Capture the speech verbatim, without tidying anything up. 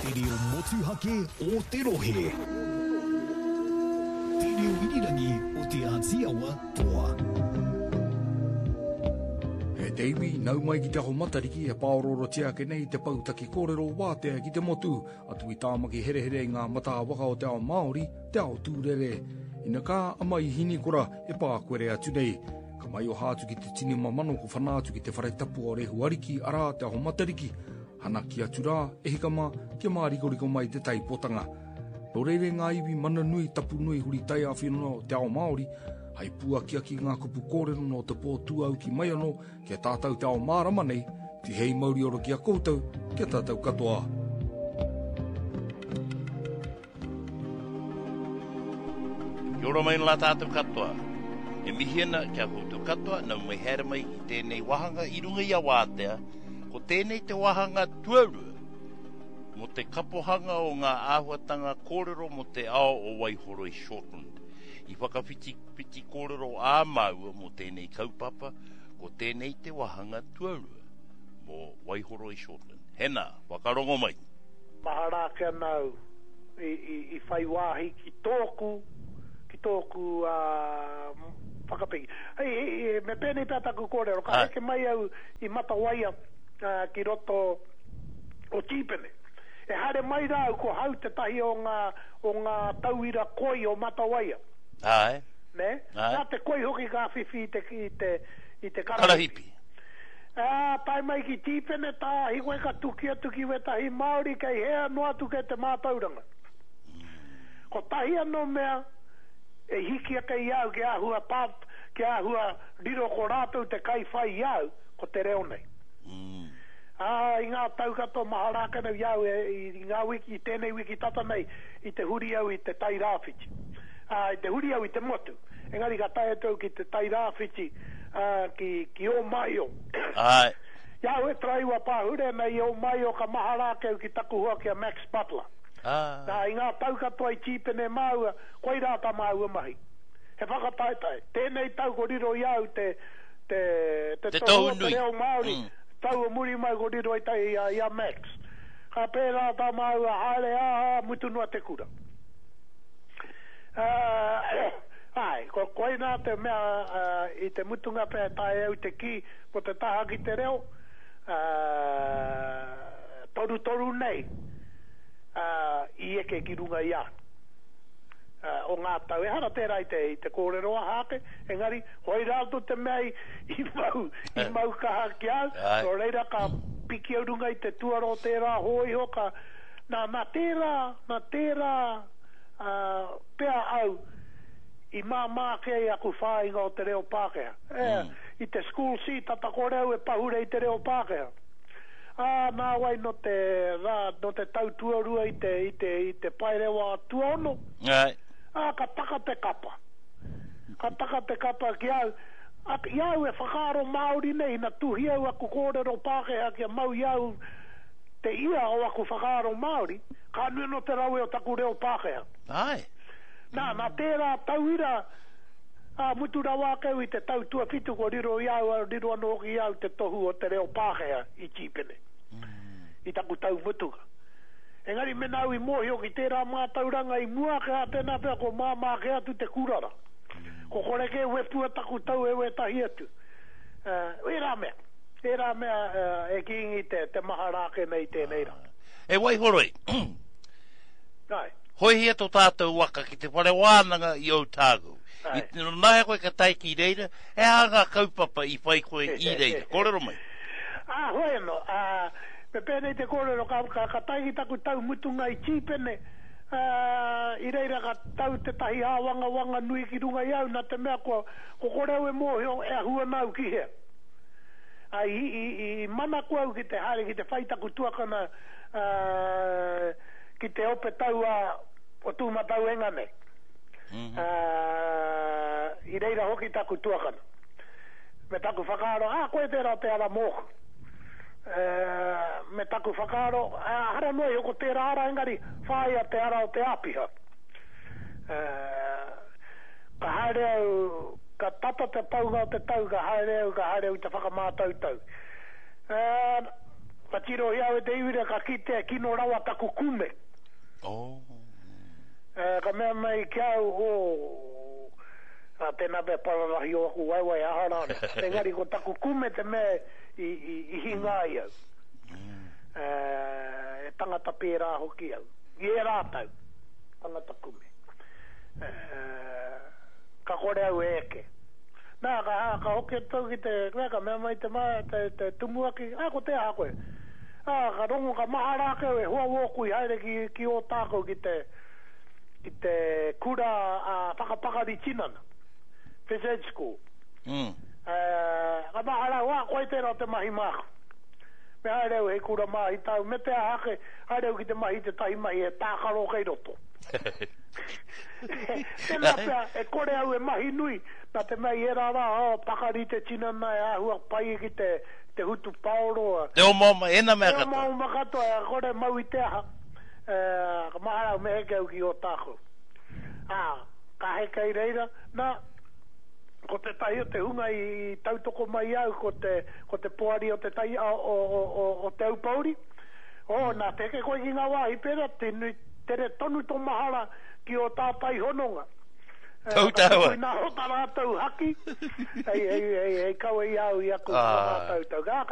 Te reo motuhake o te rohe. Te reo irirangi o te Ātiawa toa. He Davey, nau mai ki te ho matariki he pāororo tia ke nei te pautaki kōrero wātea ki te motu, atu i tāmaki here here ngā mata waka o te ao Māori, te ao tūrere. Ina kā amai hini kora e pākwere atu nei. Ka mai o hātu ki te tini mamano ko whanātu ki te wharaitapu o rehu ariki arā te ao matariki. Hana ki atu rā, e hikama, kia mārigoriko mai te taipotanga. Nō reire ngā iwi mana nui tapu nui huri tai a whenua o te ao Māori, hai pua kia ki ngā kupu kōrero no te pō tuau ki mai anō, kia tātou te ao mārama nei, ti hei mauri oro ki a koutou, kia tātou katoa. Kia ora mai la tātou katoa. E mihiana kia koutou katoa, nau mai here mai i tēnei wahanga i runga i a wātea, ko tēnei te wahanga tuarua, mo te kapohanga o ngā āhuatanga kōrero mo te ao o Waihoro i Shortland. I whakawhiti piti kōrero ā maua mo tēnei kaupapa, ko tēnei te wahanga tuarua, mo Waihoro i Shortland. Hena, wakarongo mai. Mahara kia nau i, i, i whaiwahi ki tōku, ki tōku uh, whakapiki. Hei, hei, me pēnei pētaku kōrero, ka heke mai au i Matawaia uh, ki roto o Tīpene. E hare mai rau ko hau te tahi o ngā, o ngā tauira koi o Matawaia. Ai. Ne? Ai. Nā te koi hoki ka whiwhi i te, i te, i te karahipi. Karahipi. Ah, tai mai ki Tīpene, tā hikoe ka tukia tuki we tahi Māori kei hea noa tuke te mātauranga. Ko tahi anō mea, e hiki a kei iau ke ahua pap, ke ahua riro ko rātou te kai whai iau, ko te reo nei. Mm. Ah, i ngā taukato maharaka nau iau, e, i ngā wiki, i tēnei wiki tata nei, i te huri au i te tai rāwhiti. Ah, i te huri au i te motu. Engari ka tai atau ki te tai rāwhiti, ah, ki, ki o maio. Ai. Iau e traiwa pāhure nei o maio ka maharaka au ki taku hua kia Max Butler. Ah. Nā, i ngā taukatoa i Tīpene maua, koi rāta maua mahi. He whakataitai. Tēnei tau ko riro iau te te, te, Te tohua tau nui. te reo Māori. Mm. Tau o muri mai ko riro i tai ia, ia Max. Ka pērāta maua, haere aha, mutunua te kura. Uh, ai, ko koi nā te mea uh, i te mutunga pēr tai au te ki, ko te taha ki te reo, uh, toru toru nei. Uh, i eke ki runga ia uh, o ngā tau e hara tērā i te, i te kōreroa hake engari hoi rātou te mea i, i mau i mau kaha ki au o reira ka piki au runga i te tuaro tērā hoi ho ka nā nā tērā nā tērā uh, pēa au i mā mā kei aku whāinga o te reo Pākehā e, mm. i te school seat tata kōreu e pahure i te reo Pākehā. Ah, nā wai no te rā, no te tau tuarua i te, i te, i te pairewa tuono. Ai. Ah, ka taka te kapa. Ka taka te kapa ki au. Ak, iau e whakaro Māori nei, na tuhi au aku kōrero Pākehā kia mau iau te ia o aku whakaro Māori, ka nui no te raue o taku reo Pākehā. Ai. Nā, nā tērā tauira, ah, mutu rawa kau i te tau tua fitu ko riro iau, riro anō ki iau te tohu o te reo Pākehā i Tīpene. Mm. I taku tau mutuka. Engari menau i mohi o ki tērā mātauranga i mua kea tēnā pēr ko māmā kea tu te kurara. Mm. Ko koreke we pua taku tau e we tahi atu. Uh, e rā mea. E rā mea uh, e kiingi te, te maharake nei tēnei rā. E Waihoroi. Nai. Hoi hia tō tātou waka ki te whare wānanga i Otago. I te nahe koe ka tai ki reira, e hanga kaupapa i whai koe i reira. Kōrero mai. Ah, hoi no. Ah, me pēnei te kōrero ka, ka, ka tai taku tau mutunga i Tīpene. Ah, i reira ka tau te tahi āwanga wanga nui ki runga iau, na te mea ko, ko koreu e mōhio e ahua nau ki hea. Ah, i, i, i mana kua ki te hare, ki te whaitaku tuakana, ah, ki te ope tau a, o tūmatau engane. Mm-hmm. Uh, i reira hoki taku tuakana me taku whakaaro ah koe tērā te ara mōku uh, me taku whakaaro ah, hara noi hoko tērā ara engari whāia te ara o te apiha uh, ka haere au ka tata te paunga o te tau ka haere au ka haere au te whakamātau tau uh, Patiro ia e te iwira ka kite kino rawa taku kume. Oh. Eh, ka mea mai kia o... A tēnā pe pararahi o aku waiwai aharana. Engari ko taku kume te mea i, i, i hinga i au. Uh, e tangata pērā hoki au. I e rātau. Tangata kume. Uh, ka kore au e eke. Nā, ka, ka hoki tau ki te, ka mea mai te maa, te, te tumuaki. Ā, ko te a koe. Ā, ka rongo ka maharake au e hua wokui haere ki, ki o tākou ki te, ki te kura a uh, pakapakari tinana. Physics school. Mm. Uh, ka mahara wā, koe tērā te mahi mako. Me haereu he kura mahi tau. Me te ahake, haereu ki te mahi te tahi mahi e tākaro kei roto. Tēnā pia, e kore au e mahi nui. Nā te mei e rara, oh, pakari te tinana e ahua pai ki te, te hutu paoro. Te o mauma, ena mea katoa. Te o mauma katoa, e kore mau i te aha. Uh, ka mahara me heke au ki o tāko. Ah, ka heke i reira. Nā, ko te tahi o te hunga i tautoko mai au, ko te, ko te poari o te tahi o, o, o, o te aupauri. O, nā teke koe ki ngā wāhi pera, te nui, tere tonu tō mahara ki o tātai hononga. Tau taua. Ka nā hota rātau haki. Hei, hei, hei, hei, kaua i au i aku. Ah. Tau, tau,